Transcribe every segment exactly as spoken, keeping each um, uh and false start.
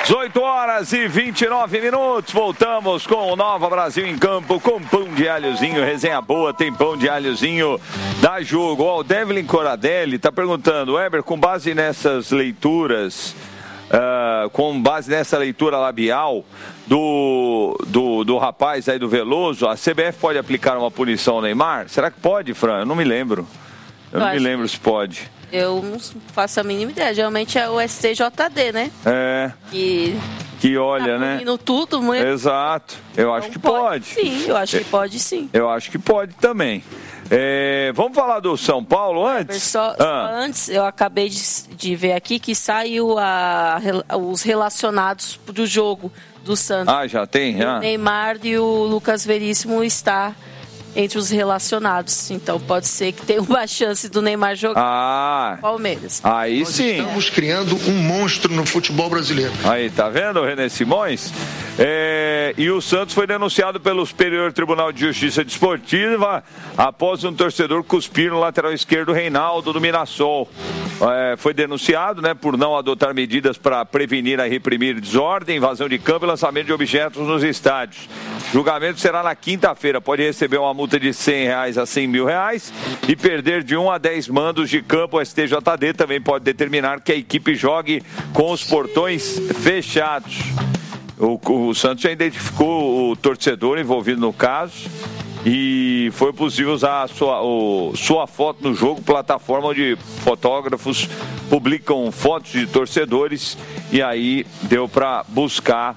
dezoito horas e vinte e nove minutos, voltamos com o Nova Brasil em Campo, com pão de alhozinho, resenha boa, tem pão de alhozinho, dá jogo. Ó, o Devlin Coradelli está perguntando, Weber, com base nessas leituras, uh, com base nessa leitura labial do, do, do rapaz aí do Veloso, a C B F pode aplicar uma punição ao Neymar? Será que pode, Fran? Eu não me lembro. Eu, Eu não me lembro se pode. Eu não faço a mínima ideia. Geralmente é o S T J D, né? É. Que, que olha, tá né? tudo, muito. Exato. Eu então acho que pode. pode. Sim, eu acho que pode sim. Eu acho que pode também. É, vamos falar do São Paulo antes? Só, ah. só antes, eu acabei de, de ver aqui que saiu a, os relacionados do jogo do Santos. Ah, já tem? Ah. O Neymar e o Lucas Veríssimo está entre os relacionados. Então pode ser que tenha uma chance do Neymar jogar ah, no Palmeiras. Aí Nós sim. Estamos criando um monstro no futebol brasileiro. Aí, tá vendo, René Simões? É, e o Santos foi denunciado pelo Superior Tribunal de Justiça Desportiva após um torcedor cuspir no lateral esquerdo Reinaldo do Mirassol. É, foi denunciado, né, por não adotar medidas para prevenir e reprimir desordem, invasão de campo e lançamento de objetos nos estádios. Julgamento será na quinta-feira. Pode receber uma multa de cem reais a cem mil reais e perder de um a dez mandos de campo. O S T J D também pode determinar que a equipe jogue com os portões fechados. O, o Santos já identificou o torcedor envolvido no caso e foi possível usar a sua, o, sua foto no jogo, plataforma onde fotógrafos publicam fotos de torcedores, e aí deu para buscar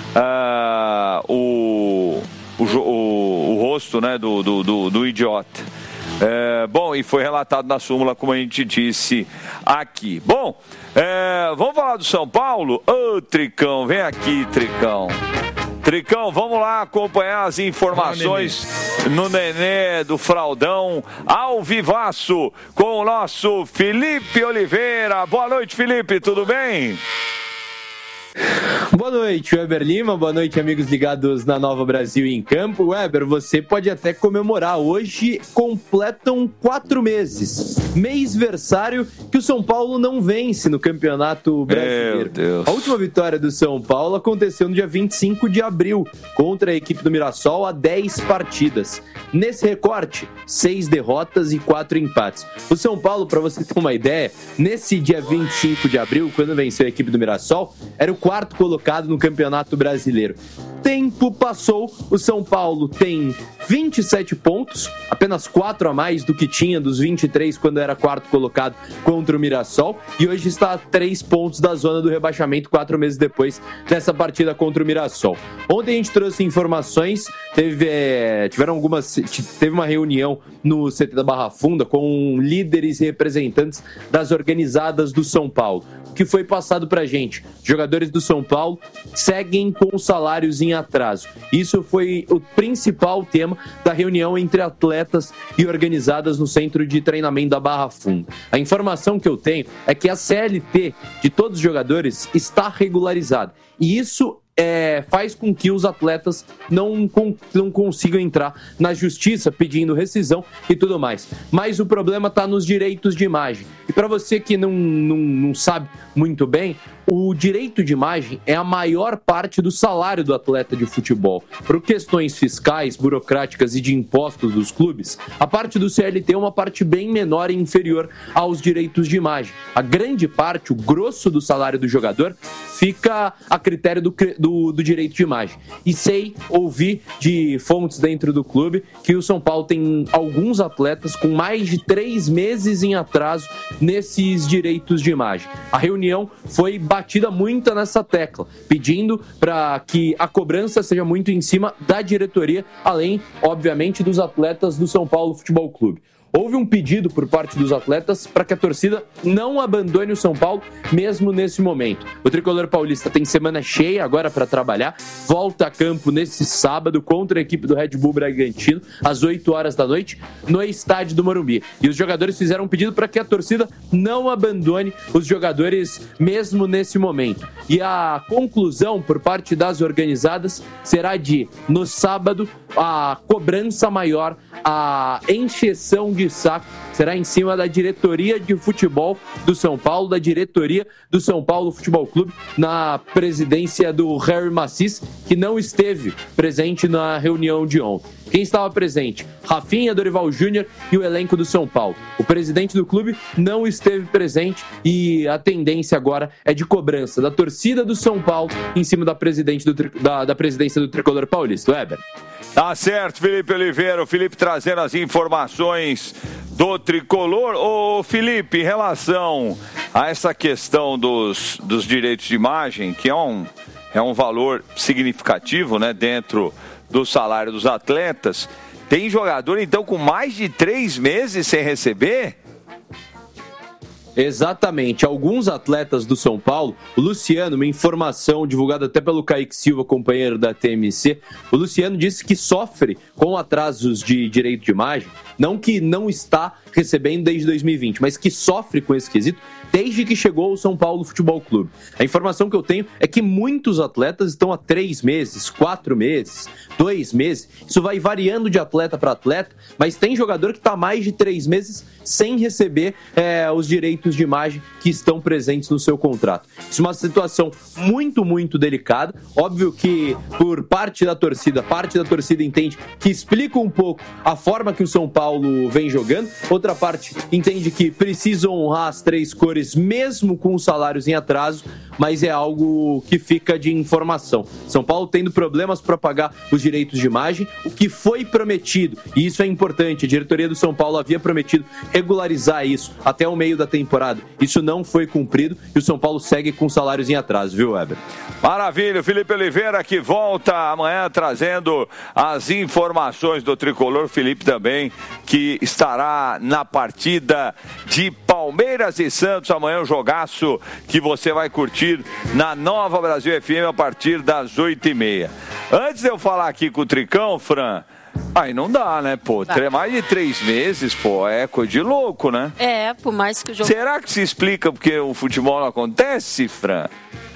uh, o, o, o, o rosto, né, do, do, do, do idiota. É, bom, e foi relatado na súmula, como a gente disse aqui. Bom, é, vamos falar do São Paulo? Ô, Tricão, vem aqui, Tricão. Tricão, vamos lá acompanhar as informações no Nenê do Fraldão, ao vivaço, com o nosso Felipe Oliveira. Boa noite, Felipe, tudo bem? Boa noite, Weber Lima, boa noite, amigos ligados na Nova Brasil em Campo. Weber, você pode até comemorar, hoje completam quatro meses, mêsversário que o São Paulo não vence no Campeonato Brasileiro. Meu Deus. A última vitória do São Paulo aconteceu no dia vinte e cinco de abril, contra a equipe do Mirassol, a dez partidas. Nesse recorte, seis derrotas e quatro empates. O São Paulo, para você ter uma ideia, nesse dia vinte e cinco de abril, quando venceu a equipe do Mirassol, era o quarto colocado no Campeonato Brasileiro. Tempo passou, o São Paulo tem vinte e sete pontos, apenas quatro a mais do que tinha dos vinte e três quando era quarto colocado contra o Mirassol, e hoje está a três pontos da zona do rebaixamento, quatro meses depois dessa partida contra o Mirassol. Ontem a gente trouxe informações, teve, é, tiveram algumas, teve uma reunião no C T da Barra Funda com líderes e representantes das organizadas do São Paulo. O que foi passado pra gente? Jogadores do São Paulo seguem com os salários em atraso. Isso foi o principal tema da reunião entre atletas e organizadas no Centro de Treinamento da Barra Funda. A informação que eu tenho é que a C L T de todos os jogadores está regularizada. E isso É, faz com que os atletas não, com, não consigam entrar na justiça pedindo rescisão e tudo mais. Mas o problema está nos direitos de imagem. E para você que não, não, não sabe muito bem, o direito de imagem é a maior parte do salário do atleta de futebol. Por questões fiscais, burocráticas e de impostos dos clubes, a parte do C L T é uma parte bem menor e inferior aos direitos de imagem. A grande parte, o grosso do salário do jogador, fica a critério do, do, do direito de imagem. E sei, ouvi de fontes dentro do clube que o São Paulo tem alguns atletas com mais de três meses em atraso nesses direitos de imagem. A reunião foi batida muito nessa tecla, pedindo para que a cobrança seja muito em cima da diretoria, além, obviamente, dos atletas do São Paulo Futebol Clube. Houve um pedido por parte dos atletas para que a torcida não abandone o São Paulo, mesmo nesse momento. O tricolor paulista tem semana cheia agora para trabalhar, volta a campo nesse sábado contra a equipe do Red Bull Bragantino, às oito horas da noite, no estádio do Morumbi. E os jogadores fizeram um pedido para que a torcida não abandone os jogadores, mesmo nesse momento. E a conclusão por parte das organizadas será de, no sábado, a cobrança maior a encheção de saco será em cima da diretoria de futebol do São Paulo, da diretoria do São Paulo Futebol Clube, na presidência do Harry Macis, que não esteve presente na reunião de ontem. Quem estava presente? Rafinha, Dorival Júnior e o elenco do São Paulo. O presidente do clube não esteve presente e a tendência agora é de cobrança da torcida do São Paulo em cima da, presidente do, da, da presidência do Tricolor Paulista. Weber. Tá certo, Felipe Oliveira. O Felipe trazendo as informações do Tricolor. Ô, Felipe, em relação a essa questão dos, dos direitos de imagem, que é um, é um valor significativo, né, dentro do salário dos atletas, tem jogador, então, com mais de três meses sem receber? Exatamente. Alguns atletas do São Paulo, o Luciano, uma informação divulgada até pelo Kaique Silva, companheiro da T M C, o Luciano disse que sofre com atrasos de direito de imagem, não que não está recebendo desde dois mil e vinte, mas que sofre com esse quesito desde que chegou ao São Paulo Futebol Clube. A informação que eu tenho é que muitos atletas estão há três meses, quatro meses, dois meses. Isso vai variando de atleta para atleta, mas tem jogador que está há mais de três meses sem receber é, os direitos de imagem que estão presentes no seu contrato. Isso é uma situação muito, muito delicada. Óbvio que por parte da torcida, parte da torcida entende que explica um pouco a forma que o São Paulo vem jogando. Outra parte entende que precisa honrar as três cores mesmo com os salários em atraso, mas é algo que fica de informação. São Paulo tendo problemas para pagar os direitos de imagem, o que foi prometido, e isso é importante, a diretoria do São Paulo havia prometido regularizar isso até o meio da temporada. Isso não foi cumprido e o São Paulo segue com salários em atraso, viu, Weber? Maravilha, Felipe Oliveira que volta amanhã trazendo as informações do Tricolor. Felipe também que estará na partida de Palmeiras e Santos amanhã, um jogaço que você vai curtir na Nova Brasil F M a partir das oito e meia. Antes de eu falar aqui com o Tricão, Fran, aí não dá, né, pô? Dá. Mais de três meses, pô, é coisa de louco, né? É, por mais que o jogo... Será que se explica porque o futebol não acontece, Fran?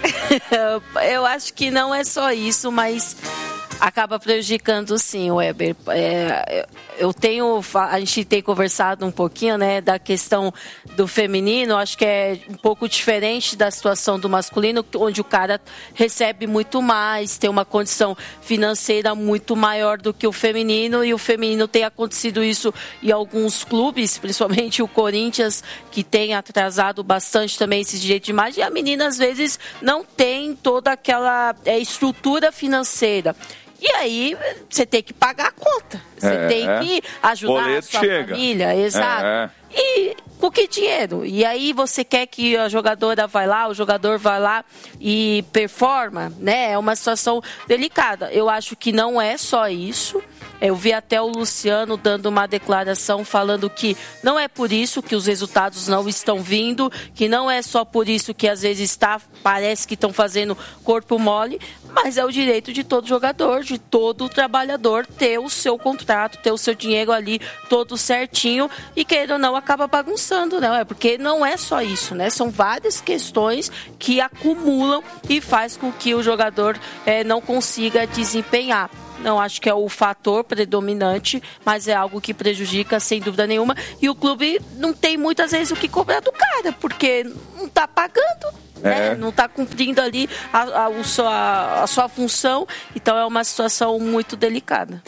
Eu acho que não é só isso, mas acaba prejudicando sim, Weber. É, eu tenho, a gente tem conversado um pouquinho, né, da questão do feminino. Acho que é um pouco diferente da situação do masculino, onde o cara recebe muito mais, tem uma condição financeira muito maior do que o feminino, e o feminino tem acontecido isso em alguns clubes, principalmente o Corinthians, que tem atrasado bastante também esses direitos de imagem, e a menina às vezes não tem toda aquela é, estrutura financeira. E aí, você tem que pagar a conta. Você é, tem que ajudar a sua chega. família. Exato. É, é. E com que dinheiro? E aí você quer que a jogadora vai lá, o jogador vai lá e performa, né? É uma situação delicada. Eu acho que não é só isso. Eu vi até o Luciano dando uma declaração falando que não é por isso que os resultados não estão vindo, que não é só por isso que às vezes está, parece que estão fazendo corpo mole, mas é o direito de todo jogador, de todo trabalhador ter o seu contrato, ter o seu dinheiro ali todo certinho, e querendo ou não acaba bagunçando, né? Porque não é só isso, né? São várias questões que acumulam e faz com que o jogador é, não consiga desempenhar. Não acho que é o fator predominante, mas é algo que prejudica sem dúvida nenhuma. E o clube não tem muitas vezes o que cobrar do cara, porque não está pagando, é. né? Não está cumprindo ali a, a, a, sua, a sua função. Então é uma situação muito delicada.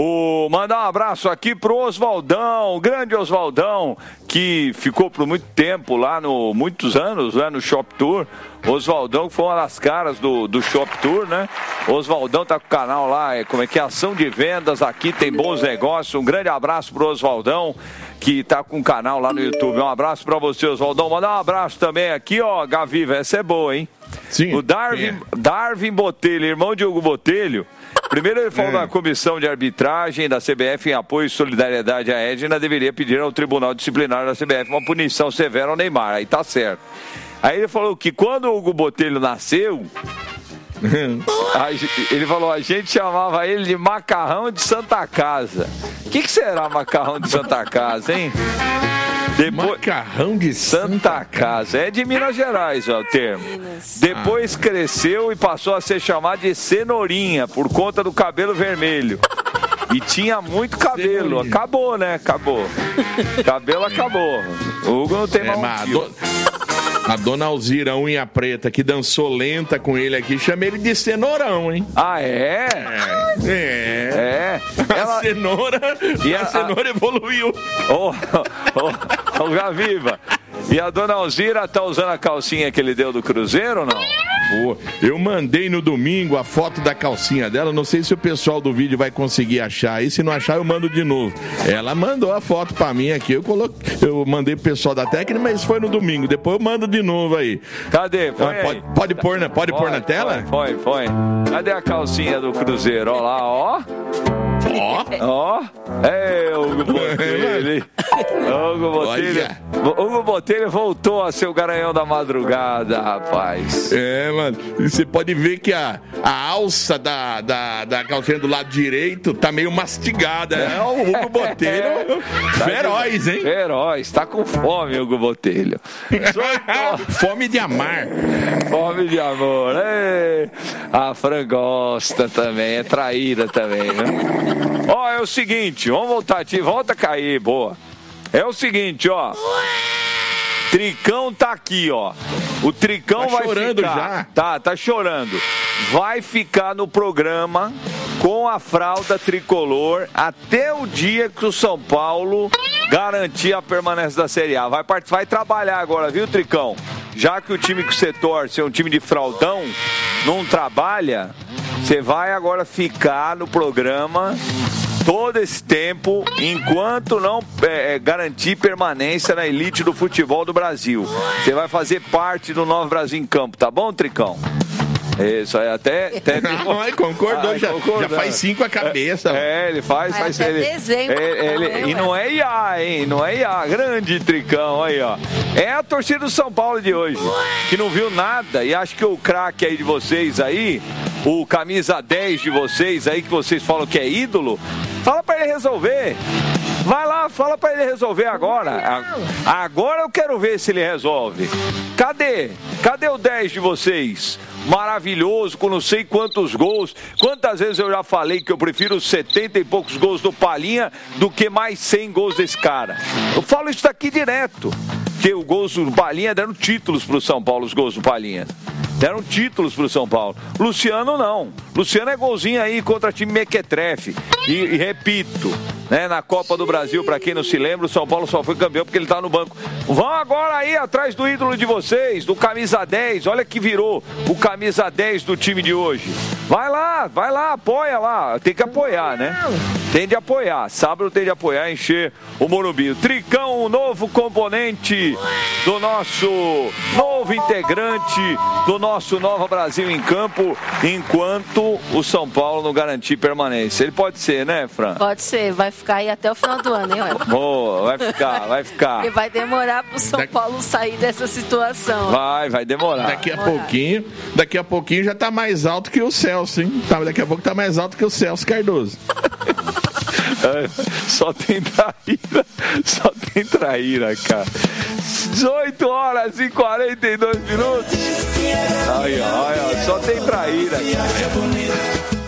O, mandar um abraço aqui pro Oswaldão, o grande Oswaldão, que ficou por muito tempo lá, no muitos anos, lá no Shop Tour. Oswaldão, que foi uma das caras do, do Shop Tour, né? Oswaldão tá com o canal lá, é, como é que é? Ação de vendas, aqui tem bons negócios. Um grande abraço pro Oswaldão, que tá com o canal lá no YouTube. Um abraço pra você, Oswaldão. Mandar um abraço também aqui, ó, Gaviva, essa é boa, hein? Sim. O Darwin, é. Darwin Botelho, irmão de Hugo Botelho. Primeiro ele falou é. da comissão de arbitragem da C B F em apoio e solidariedade à Edna deveria pedir ao Tribunal Disciplinar da C B F uma punição severa ao Neymar. Aí tá certo. Aí ele falou que quando o Hugo Botelho nasceu, a, ele falou, a gente chamava ele de macarrão de Santa Casa. O que, que será macarrão de Santa Casa, hein? Depois, macarrão de Santa, Santa Casa. É de Minas Gerais, ó, o termo. Depois cresceu e passou a ser chamado de cenourinha por conta do cabelo vermelho. E tinha muito cabelo. Acabou, né? Acabou. Cabelo acabou. O Hugo não tem é, mais um do... A dona Alzira, unha preta, que dançou lenta com ele aqui, chamei ele de cenourão, hein? Ah, é? É. É. é. Ela... A cenoura, e a, a cenoura evoluiu. Ô, ô, ô, Gaviva. E a dona Alzira tá usando a calcinha que ele deu do Cruzeiro ou não? Pô, eu mandei no domingo a foto da calcinha dela, não sei se o pessoal do vídeo vai conseguir achar aí, se não achar eu mando de novo. Ela mandou a foto pra mim aqui, eu, coloquei, eu mandei pro pessoal da técnica, mas foi no domingo, depois eu mando de novo aí. Cadê? Põe ah, pode, pode, pôr na, pode, pode pôr na tela? Põe, põe. Cadê a calcinha do Cruzeiro? Ó lá, ó. Ó, ó, é o Hugo Botelho. Hugo Botelho. Hugo Botelho voltou a ser o garanhão da madrugada, rapaz. É, mano. Você pode ver que a, a alça da, da, da calcinha do lado direito tá meio mastigada. É o Hugo Botelho. É. Feroz, hein? Feroz. Tá com fome, Hugo Botelho. Fome de amar. Fome de amor. É. A Fran gosta também. É traíra também, né? Ó, oh, é o seguinte, vamos voltar aqui, volta a cair, boa. É o seguinte, ó. Tricão tá aqui, ó. O Tricão tá vai chorando ficar. Já. Tá, tá chorando. Vai ficar no programa com a fralda tricolor até o dia que o São Paulo garantir a permanência da Série A. Vai, vai trabalhar agora, viu, Tricão? Já que o time que você torce é um time de fraldão, não trabalha, você vai agora ficar no programa todo esse tempo, enquanto não é, garantir permanência na elite do futebol do Brasil. Você vai fazer parte do Novo Brasil em Campo, tá bom, Tricão? Isso aí, até... até não, ele concordou, ah, já, já faz cinco a cabeça. É, é ele faz... Vai faz até ele, dezembro. É, ele, e não é I A, hein? Não é I A. Grande Tricão, aí, ó. É a torcida do São Paulo de hoje, que não viu nada e acho que o craque aí de vocês aí, o camisa dez de vocês aí, que vocês falam que é ídolo, fala pra ele resolver. Vai lá, fala pra ele resolver agora. Agora eu quero ver se ele resolve. Cadê? Cadê o dez de vocês? Maravilhoso, com não sei quantos gols. Quantas vezes eu já falei que eu prefiro os setenta e poucos gols do Palhinha do que mais cem gols desse cara. Eu falo isso daqui direto. Porque os gols do Palhinha deram títulos pro São Paulo, os gols do Palhinha. Deram títulos pro São Paulo. Luciano não. Luciano é golzinho aí contra time mequetrefe. E, e repito, né, na Copa do Brasil, pra quem não se lembra, o São Paulo só foi campeão porque ele tá no banco. Vão agora aí atrás do ídolo de vocês, do camisa dez. Olha que virou o camisa dez do time de hoje. Vai lá, vai lá, apoia lá. Tem que apoiar, né? Tem de apoiar. Sábado tem de apoiar, encher o Morumbi. O Tricão, o novo componente do nosso novo integrante do nosso Nova Brasil em Campo, enquanto o São Paulo não garantir permanência. Ele pode ser, né, Fran? Pode ser, vai ficar aí até o final do ano, hein, ué? Boa, vai ficar, vai ficar. E vai demorar pro São Paulo sair dessa situação. Vai, vai demorar. Daqui a pouquinho, daqui a pouquinho já tá mais alto que o Celso, hein? Tá, daqui a pouco tá mais alto que o Celso Cardoso. É, só tem traíra, só tem traíra, cara. dezoito horas e quarenta e dois minutos. Aí, ó, aí, ó, só tem traíra, cara.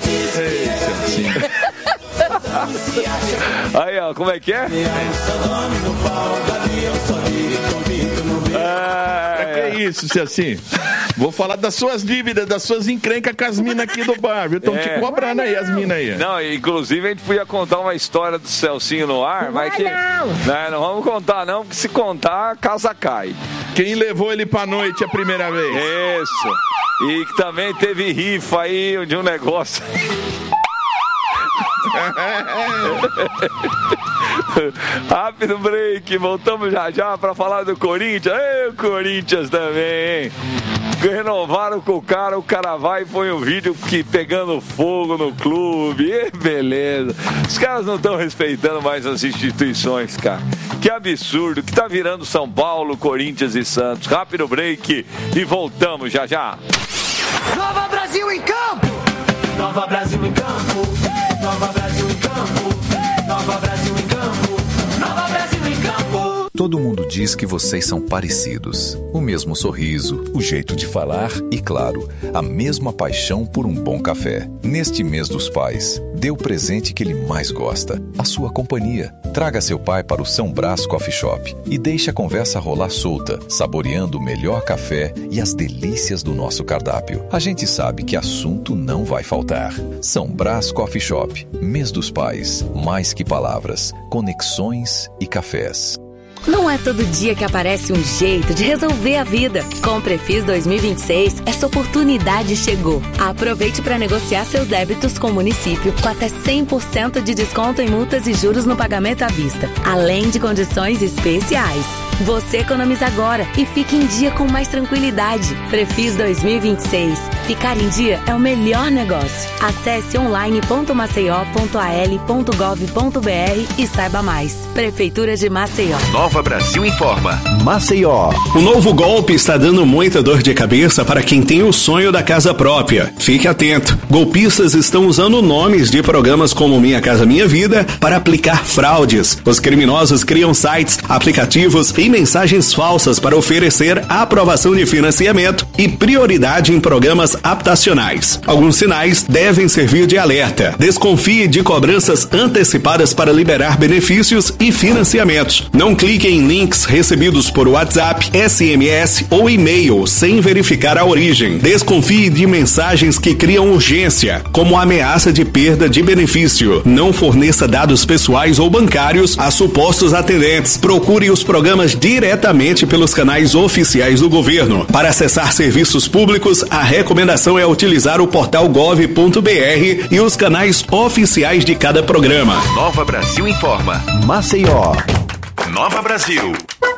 Aí, ó, como é que é? É, pra que isso, se assim? Vou falar das suas dívidas, das suas encrencas com as minas aqui do bar, viu? Estão é. te cobrando aí, as minas aí. Não, inclusive a gente podia contar uma história do Celcinho no ar, não mas que. Não. Não, não vamos contar, não, porque se contar, a casa cai. Quem levou ele pra noite a primeira vez? Isso. E que também teve rifa aí de um negócio. Rápido break, voltamos já já pra falar do Corinthians. Ei, o Corinthians também, hein? Renovaram com o cara, o cara vai e põe um vídeo que pegando fogo no clube. E beleza. Os caras não estão respeitando mais as instituições, cara. Que absurdo, que tá virando São Paulo, Corinthians e Santos. Rápido break e voltamos já já. Nova Brasil em campo! Nova Brasil em campo! Nova Brasil em campo! Nova Brasil em campo! Nova Brasil em campo! Todo mundo diz que vocês são parecidos. O mesmo sorriso, o jeito de falar e, claro, a mesma paixão por um bom café. Neste mês dos pais, dê o presente que ele mais gosta, a sua companhia. Traga seu pai para o São Brás Coffee Shop e deixe a conversa rolar solta, saboreando o melhor café e as delícias do nosso cardápio. A gente sabe que assunto não vai faltar. São Brás Coffee Shop, mês dos pais. Mais que palavras, conexões e cafés. Não é todo dia que aparece um jeito de resolver a vida. Com o Prefis dois mil e vinte e seis, essa oportunidade chegou. Aproveite para negociar seus débitos com o município com até cem por cento de desconto em multas e juros no pagamento à vista, além de condições especiais. Você economiza agora e fica em dia com mais tranquilidade. Prefis dois mil e vinte e seis. Ficar em dia é o melhor negócio. Acesse online ponto maceió ponto a l ponto gov ponto b r e saiba mais. Prefeitura de Maceió. Nova Brasil informa. Maceió. O novo golpe está dando muita dor de cabeça para quem tem o sonho da casa própria. Fique atento. Golpistas estão usando nomes de programas como Minha Casa Minha Vida para aplicar fraudes. Os criminosos criam sites, aplicativos e mensagens falsas para oferecer aprovação de financiamento e prioridade em programas habitacionais. Alguns sinais devem servir de alerta. Desconfie de cobranças antecipadas para liberar benefícios e financiamentos. Não clique em links recebidos por WhatsApp, S M S ou e-mail sem verificar a origem. Desconfie de mensagens que criam urgência, como ameaça de perda de benefício. Não forneça dados pessoais ou bancários a supostos atendentes. Procure os programas diretamente pelos canais oficiais do governo. Para acessar serviços públicos, a recomendação é utilizar o portal gov ponto b r e os canais oficiais de cada programa. Nova Brasil informa. Maceió. Nova Brasil.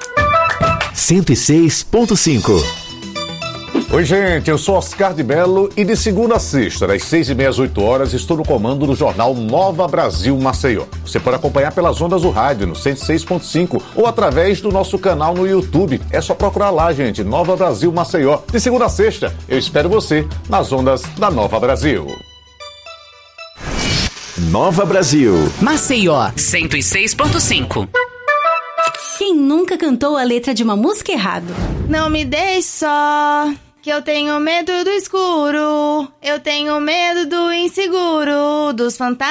cento e seis ponto cinco. Oi, gente, eu sou Oscar de Mello e de segunda a sexta, das seis e meia às oito horas, estou no comando do jornal Nova Brasil Maceió. Você pode acompanhar pelas ondas do rádio no cento e seis ponto cinco ou através do nosso canal no YouTube. É só procurar lá, gente, Nova Brasil Maceió. De segunda a sexta, eu espero você nas ondas da Nova Brasil. Nova Brasil. Maceió, cento e seis ponto cinco. Quem nunca cantou a letra de uma música errado? Não me deixe só, que eu tenho medo do escuro. Eu tenho medo do inseguro, dos fantasmas.